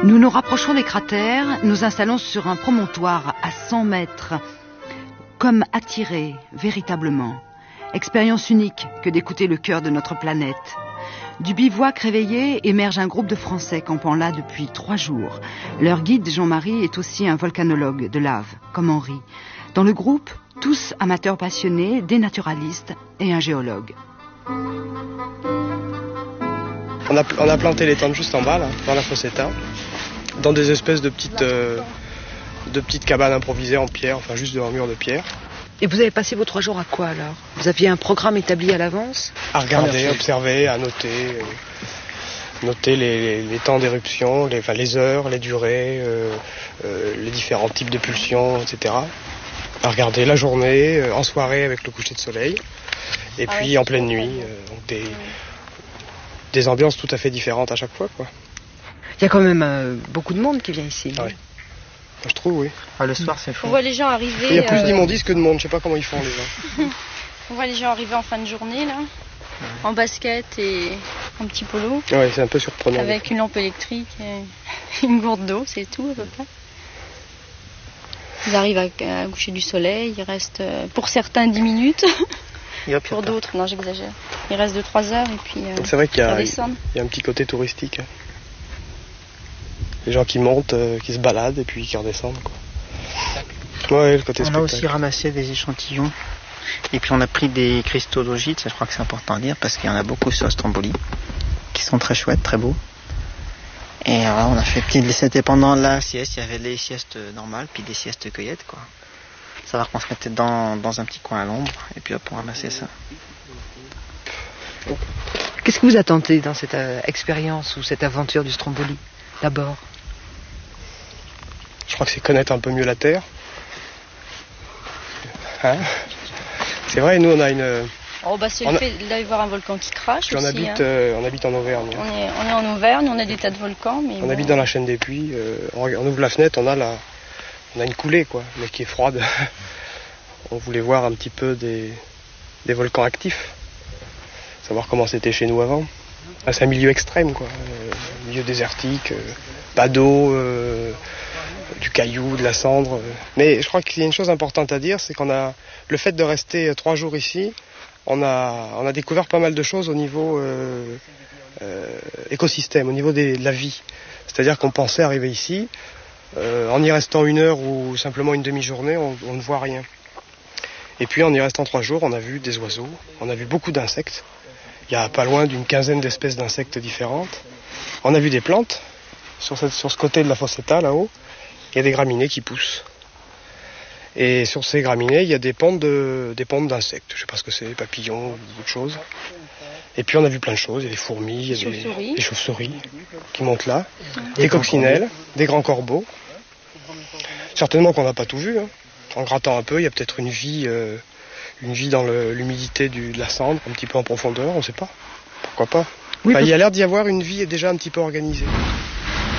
Nous nous rapprochons des cratères, nous installons sur un promontoire à 100 mètres, comme attirés véritablement. Expérience unique que d'écouter le cœur de notre planète. Du bivouac réveillé émerge un groupe de Français campant là depuis 3 jours. Leur guide Jean-Marie est aussi un volcanologue de lave, comme Henri. Dans le groupe, tous amateurs passionnés, des naturalistes et un géologue. On a planté les tentes juste en bas, là, dans la Fossetta, dans des espèces de petites cabanes improvisées en pierre, enfin juste devant un mur de pierre. Et vous avez passé vos 3 jours à quoi alors? Vous aviez un programme établi à l'avance? À regarder, observer, à noter. Noter les temps d'éruption, les heures, les durées, les différents types de pulsions, etc. À regarder la journée, en soirée avec le coucher de soleil, et puis en pleine nuit. Donc des ambiances tout à fait différentes à chaque fois, quoi. Il y a quand même beaucoup de monde qui vient ici. Ah oui. Je trouve, oui. Ah, le soir, c'est fou. On voit les gens arriver... Il y a plus d'immondices que de monde, je sais pas comment ils font, les gens. On voit les gens arriver en fin de journée, là, en basket et en petit polo. Ouais, c'est un peu surprenant. Avec une lampe électrique et une gourde d'eau, c'est tout à peu près. Ils arrivent à coucher du soleil, ils restent pour certains 10 minutes, pour d'autres, non j'exagère, ils restent de 3 heures et puis c'est vrai qu'il y a un petit côté touristique. Les gens qui montent, qui se baladent et puis qui redescendent, quoi. Ouais, le côté spectacle. On a aussi ramassé des échantillons et puis on a pris des cristaux d'ogite, ça je crois que c'est important à dire parce qu'il y en a beaucoup sur Stromboli qui sont très chouettes, très beaux. Et voilà, on a fait c'était pendant la sieste, il y avait les siestes normales puis des siestes cueillettes, quoi. Savoir qu'on se mettait dans un petit coin à l'ombre et puis hop, on ramassait ça. Qu'est-ce que vous attendez dans cette expérience ou cette aventure du Stromboli, d'abord? Je crois que c'est connaître un peu mieux la Terre. Hein? C'est vrai, nous on a une... c'est le fait d'aller voir un volcan qui crache puis aussi. On habite en Auvergne. On est en Auvergne, on a des tas de volcans. Mais on habite dans la chaîne des Puys. On ouvre la fenêtre, on a une coulée, quoi, mais qui est froide. On voulait voir un petit peu des volcans actifs. Savoir comment c'était chez nous avant. C'est un milieu extrême, quoi. Milieu désertique, pas d'eau, du caillou, de la cendre. Mais je crois qu'il y a une chose importante à dire, c'est qu'on a le fait de rester 3 jours ici, on a découvert pas mal de choses au niveau écosystème, au niveau de la vie. C'est-à-dire qu'on pensait arriver ici, en y restant 1 heure ou simplement une demi-journée, on ne voit rien. Et puis en y restant 3 jours, on a vu des oiseaux, on a vu beaucoup d'insectes. Il y a pas loin d'une 15aine d'espèces d'insectes différentes. On a vu des plantes. Sur ce côté de la Fossetta, là-haut, il y a des graminées qui poussent. Et sur ces graminées, il y a des pontes d'insectes. Je ne sais pas ce que c'est, des papillons ou autre chose. Et puis on a vu plein de choses. Il y a des fourmis, il y a des chauves-souris qui montent là, des coccinelles, des grands corbeaux. Certainement qu'on n'a pas tout vu. Hein. En grattant un peu, il y a peut-être une vie dans l'humidité de la cendre, un petit peu en profondeur, on ne sait pas. Pourquoi pas? Oui, il y a l'air d'y avoir une vie déjà un petit peu organisée.